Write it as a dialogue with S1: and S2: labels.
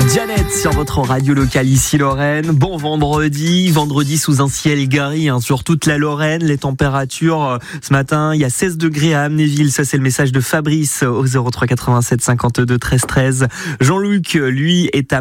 S1: Janet sur votre radio locale ici Lorraine. Bon vendredi sous un ciel gris sur toute la Lorraine. Les températures ce matin, il y a 16 degrés à Amnéville. Ça c'est le message de Fabrice au 03 87 52 13 13. Jean-Luc, lui, est à